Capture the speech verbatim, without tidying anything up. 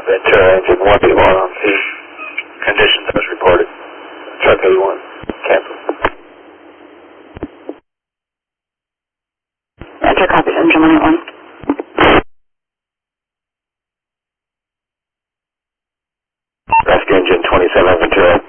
Ventura engine one eighty-one on feed. Conditions as reported. Truck eighty-one. Cancel. Enter copies, engine one eighty-one. Rescue engine twenty-seven Ventura.